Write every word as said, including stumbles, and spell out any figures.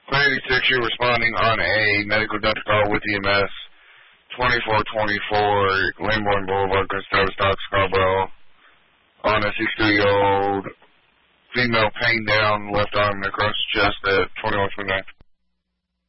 three eighty-six, you're responding on a medical dental call with E M S, twenty-four twenty-four Lamborn Boulevard, Gustavus Dock, Scarborough, on a sixty-two-year-old female pain down left arm and across the chest at twenty-one twenty-nine.